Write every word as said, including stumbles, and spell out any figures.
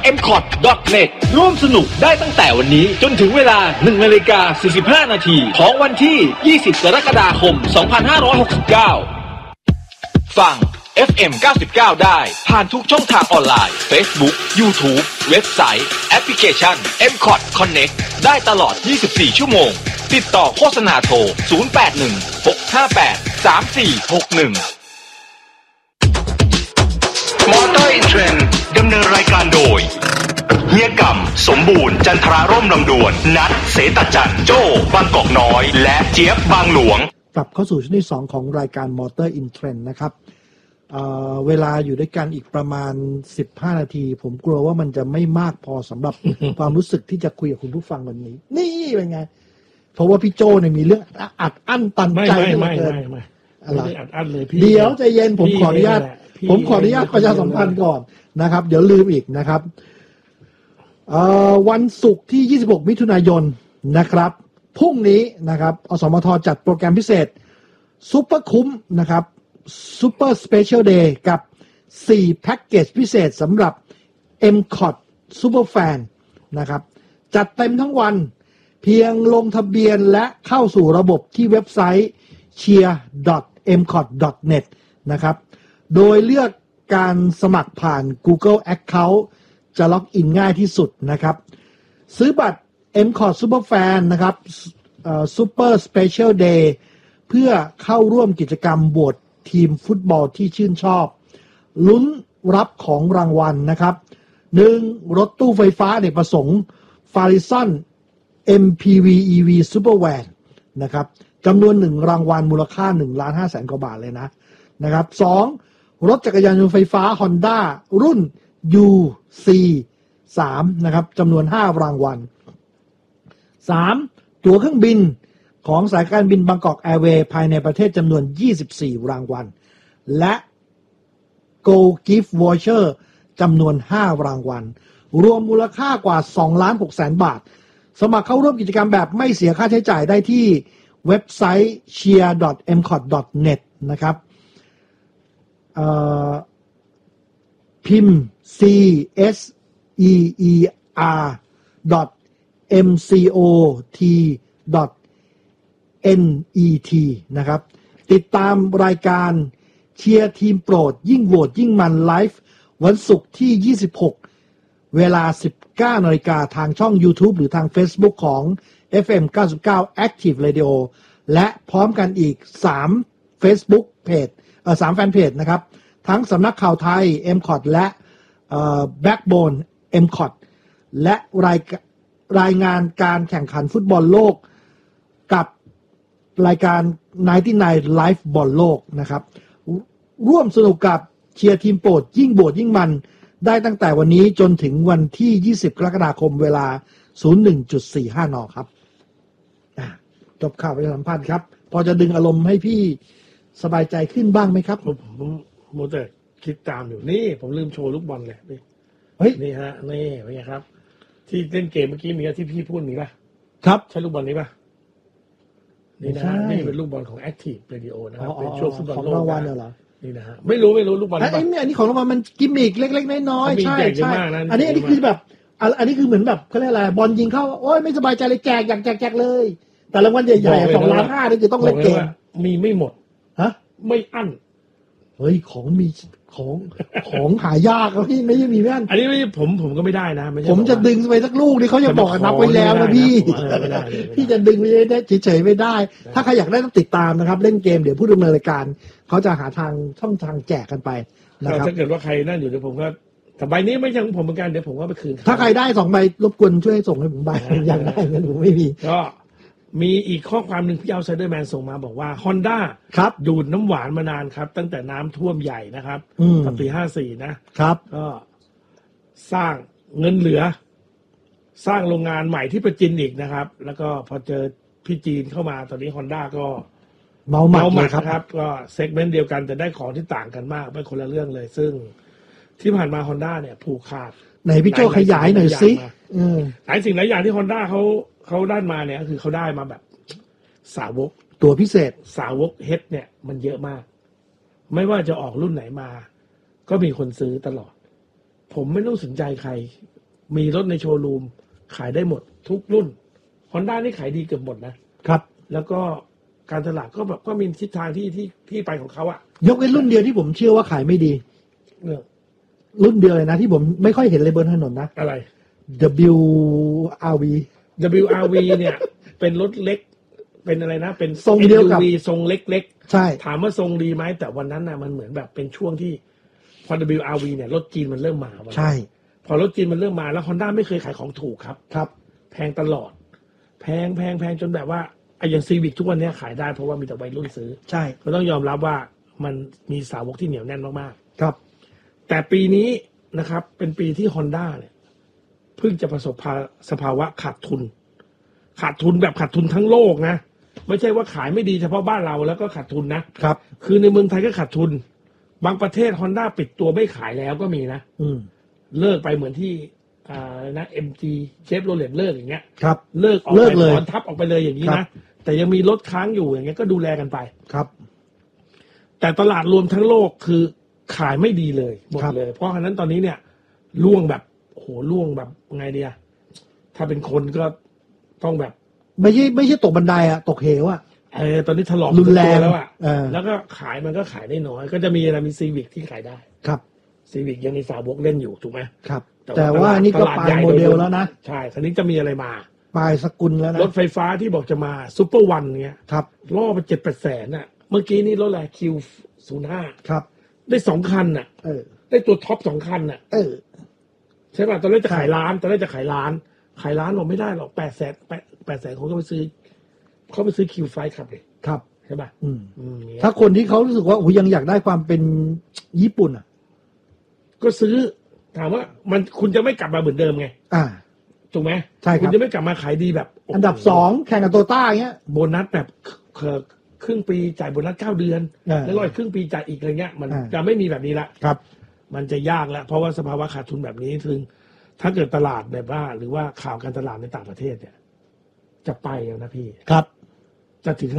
เอ็มคอท ดอท เน็ต ร่วมสนุกได้ตั้งแต่วันนี้จนถึงเวลา หนึ่งนาฬิกาสี่สิบห้านาทีของวันที่ ยี่สิบ กรกฎาคม สองพันห้าร้อยหกสิบเก้า ฟัง เอฟ เอ็ม เก้าสิบเก้า ได้ผ่านทุกช่องทางออนไลน์ Facebook YouTube เว็บไซต์ แอปพลิเคชัน เอ็ม คอท Connect ได้ตลอด ยี่สิบสี่ ชั่วโมง ติดต่อโฆษณาโทร ศูนย์ แปด หนึ่ง หก ห้า แปด สาม สี่ หก หนึ่ง มอเตอร์อินเทรนด์ดำเนินรายการโดยเฮียกำสมบูรณ์จันทราร่มลำดวนนัทเสตจันทร์โจ้บางกอกน้อยและเจี๊ยบบางหลวงกลับเข้าสู่ช่วงที่สองของรายการมอเตอร์อินเทรนด์นะครับ เอ่อ เวลาอยู่ด้วยกันอีกประมาณสิบห้านาทีผมกลัวว่ามันจะไม่มากพอสำหรับ ความรู้สึกที่จะคุยกับคุณผู้ฟังวันนี้นี่เป็นไงเพราะว่าพี่โจเนี่ยมีเรื่องอัดอั้นตันใจเหลือเกินไม่ไม่อะไรอัดอั้นเลยพี่เดี๋ยวใจเย็นผมขออนุญาตผมขออนุญาตประชาสัมพันธ์ก่อนนะครับเดี๋ยวลืมอีกนะครับเอ่อวันศุกร์ที่ยี่สิบหกมิถุนายนนะครับพรุ่งนี้นะครับอสมทจัดโปรแกรมพิเศษซุปเปอร์คุ้มนะครับซุปเปอร์สเปเชียลเดย์กับสี่แพ็กเกจพิเศษสำหรับ เอ็ม คอท Super Fan นะครับจัดเต็มทั้งวันเพียงลงทะเบียนและเข้าสู่ระบบที่เว็บไซต์ เชียร์ ดอท เอ็ม คอท ดอท เน็ต นะครับโดยเลือกการสมัครผ่าน Google Account จะล็อกอินง่ายที่สุดนะครับซื้อบัตร เอ็ม คอท Super Fan นะครับเอ่อ Super Special Day เพื่อเข้าร่วมกิจกรรมโหวตทีมฟุตบอลที่ชื่นชอบลุ้นรับของรางวัลนะครับหนึ่งรถตู้ไฟฟ้าอเนกประสงค์ Farizon เอ็ม พี วี อี วี Super Van นะครับจำนวนหนึ่งรางวัลมูลค่าหนึ่งล้านห้าแสนกว่าบาทเลยนะนะครับสองรถจักรยานยนต์ไฟฟ้า Honda รุ่น ยู ซี สาม นะครับจำนวนห้ารางวัลสามตั๋วเครื่องบินของสายการบินบางกอกแอร์เวย์ภายในประเทศจำนวนยี่สิบสี่รางวัลและ Go Gift Voucher จำนวนห้ารางวัลรวมมูลค่ากว่าสองล้านหกแสนบาทสมัครเข้าร่วมกิจกรรมแบบไม่เสียค่าใช้จ่ายได้ที่เว็บไซต์ เชียร์ ดอท เอ็ม คอท ดอท เน็ต นะครับพิมพ์ c s e e r ดอท เอ็ม ซี โอ ที ดอท เอ็น อี ที นะครับติดตามรายการเชียร์ทีมโปรดยิ่งโหวตยิ่งมันไลฟ์วันศุกร์ที่ยี่สิบหกเวลา สิบเก้านาฬิกาทางช่อง YouTube หรือทาง Facebook ของ เอฟ เอ็ม เก้าสิบเก้า Active Radio และพร้อมกันอีกสาม Facebook Page เอ่อสามแฟนเพจนะครับทั้งสำนักข่าวไทย เอ็ม คอท และเอ่อ Backbone เอ็ม คอท และรายรายงานการแข่งขันฟุตบอลโลกกับรายการไนน์ตี้ไนน์ Live บอลโลกนะครับร่วมสนุกกับเชียร์ทีมโปรดยิ่งโบดยิ่งมันได้ตั้งแต่วันนี้จนถึงวันที่ยี่สิบกรกฎาคมเวลา ศูนย์หนึ่งจุดสี่ห้า นครับจบข่าวประชาสัมพันธ์ครับพอจะดึงอารมณ์ให้พี่สบายใจขึ้นบ้างไหมครับผมผมโมแต่คิดตามอยู่นี่ผมลืมโชว์ลูกบอลเลยนี่เฮ้ยนี่ฮะนี่เป็นไงครับที่เล่นเกมเมื่อกี้มีที่พี่พูดมีป่ะครับใช่ลูกบอลนี้ป่ะนี่นะนี่เป็นลูกบอลของ Active Radio นะครับเป็นช่วงฟุตบอลโลกของรางวัลเหรอนี่นะฮะไม่รู้ไม่รู้ลูกบอลไอ้เนี่ยอันนี้ของรางวัลมันกิมมิกเล็กๆน้อยๆใช่ใช่อันนี้อันนี้คือแบบอันนี้คือเหมือนแบบเขาเรียกอะไรบอลยิงเข้าโอ้ยไม่สบายใจเลยแจกอยากแจกเลยแต่รางวัลใหญ่ๆสองล้านห้านี่คือต้องเล่นเกมมีไม่หมดฮะไม่อั้นเฮ้ยของมีของของหายากแล้วพี่ไม่ใช่มีแม่นอันนี้ไม่ผมผมก็ไม่ได้นะผมจะดึงไปสักลูกนี่เขาจะบอกนับไว้แล้วนะพี่พี่จะดึงไม่ได้เฉยๆไม่ได้ถ้าใครอยากได้ต้องติดตามนะครับเล่นเกมเดี๋ยวผู้ดำเนินรายการเขาจะหาทางช่องทางแจกกันไปนะครับถ้าเกิดว่าใครนั่นอยู่เดี๋ยวผมก็แต่ใบนี้ไม่ใช่ของผมเหมือนกันเดี๋ยวผมก็ไปคืนถ้าใครได้สองใบรบกวนช่วยส่งให้ผมใบอยากได้เงินผมไม่มีก็มีอีกข้อความหนึ่งพี่เอาไซเดอร์แมนส่งมาบอกว่า Honda ครับดูดน้ำหวานมานานครับตั้งแต่น้ำท่วมใหญ่นะครับตั้งปีห้าสี่นะครับก็สร้างเงินเหลือสร้างโรงงานใหม่ที่ประจินอีกนะครับแล้วก็พอเจอพี่จีนเข้ามาตอนนี้ Honda ก็เมาหมัดเลยครับก็เซกเมนต์เดียวกันแต่ได้ของที่ต่างกันมากเป็นคนละเรื่องเลยซึ่งที่ผ่านมา Honda เนี่ยผูกขาดไหนพี่โจขยายหน่อยสิหลายสิ่งหลายอย่างที่ Honda เขาเขาได้มาเนี่ยคือเขาได้มาแบบสาวกตัวพิเศษสาวกเฮดเนี่ยมันเยอะมากไม่ว่าจะออกรุ่นไหนมาก็มีคนซื้อตลอดผมไม่ต้องสนใจใครมีรถในโชว์รูมขายได้หมดทุกรุ่น Honda นี่ขายดีเกือบหมดนะครับแล้วก็การตลาดก็แบบก็มีทิศทางที่ที่ที่ไปของเขาอะยกเว้นรุ่นเดียวที่ผมเชื่อว่าขายไม่ดีเรื่องรุ่นเดียวเลยนะที่ผมไม่ค่อยเห็นเลยบนถนนนะอะไรดับเบิลยู อาร์ วีดับเบิลยู อาร์ วี เนี่ย เป็นรถเล็กเป็นอะไรนะเป็นทรงเดียวกับเอส ยู วี ทรงเล็กๆใช่ถามว่าทรงดีไหมแต่วันนั้นน่ะมันเหมือนแบบเป็นช่วงที่พอ ดับเบิลยู อาร์ วี เนี่ยรถจีนมันเริ่มมาใช่พอรถจีนมันเริ่มมาแล้ว Honda ไม่เคยขายของถูกครับครับแพงตลอดแพงแพงแพงจนแบบว่าไอ้อย่างซีวิกทุกวันนี้ขายได้เพราะว่ามีแต่วัยรุ่นซื้อใช่ก็ต้องยอมรับว่ามันมีสาวกที่เหนียวแน่นมากๆครับแต่ปีนี้นะครับเป็นปีที่ Honda เนี่ยเพิ่งจะประสบสภาวะขาดทุนขาดทุนแบบขาดทุนทั้งโลกนะไม่ใช่ว่าขายไม่ดีเฉพาะบ้านเราแล้วก็ขาดทุนนะครับคือในเมืองไทยก็ขาดทุนบางประเทศ Honda ปิดตัวไม่ขายแล้วก็มีนะอืมเลิกไปเหมือนที่อ่านะ เอ็ม จี เชฟโรเลตเลิกอย่างเงี้ยครับเลิกออกไปเลยถอนทับออกไปเลยอย่างนี้นะแต่ยังมีรถค้างอยู่อย่างเงี้ยก็ดูแลกันไปครับแต่ตลาดรวมทั้งโลกคือขายไม่ดีเลยหมดเลยเพราะฉะนั้นตอนนี้เนี่ยล่วงแบบโหล่วงแบบไงเดียถ้าเป็นคนก็ต้องแบบไม่ใช่ไม่ใช่ตกบันไดอะตกเหวอะเออตอนนี้ถลอกรุนแรงแล้วอะแล้วก็ขายมันก็ขายได้น้อยก็จะมีอะไรมีซีวิกที่ขายได้ครับซีวิกยังมีสาวกเล่นอยู่ถูกไหมครับแต่ว่านี่ก็ปลายโมเดลแล้วนะใช่ทีนี้จะมีอะไรมาปลายสกุลแล้วนะรถไฟฟ้าที่บอกจะมาซูเปอร์วันเนี้ยครับล่อไปเจ็ดแปดแสนอะเมื่อกี้นี่รถอะไรคิวศูนย์ห้าครับได้สองคันอะเออได้ตัวท็อปสองคันอะเออใช่ป่ะตอนแรกจะขายล้านตอนแรกจะขายล้านขายล้านบอกไม่ได้หรอกแปดแสนแปดแปดแสนเขาก็ไปซื้อเขาไปซื้อคิวไฟขับเลยครับใช่ป่ะอืมถ้าคนที่เขารู้สึกว่าโอ้ยังอยากได้ความเป็นญี่ปุ่นอ่ะก็ซื้อถามว่ามันคุณจะไม่กลับมาเหมือนเดิมไงอ่าถูกไหมใช่ครับคุณจะไม่กลับมาขายดีแบบอันดับสองแข่งกับโตต้าอย่างเงี้ยโบนัสแบบครึ่งปีจ่ายโบนัสเก้าเดือนแล้วรออีกครึ่งปีจ่ายอีกอะไรเงี้ยมันจะไม่มีแบบนี้ละครับมันจะยากแล้วเพราะว่าสภาวะขาดทุนแบบนี้ถึงถ้าเกิดตลาดแบบว่าหรือว่าข่าวการตลาดในต่างประเทศเนี่ยจะไปแล้วนะพี่ครับจะถึง